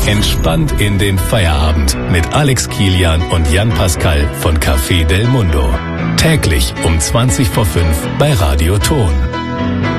Entspannt in den Feierabend mit Alex Kilian und Jan Pascal von Café Del Mundo. Täglich um 20:05 bei Radio Ton.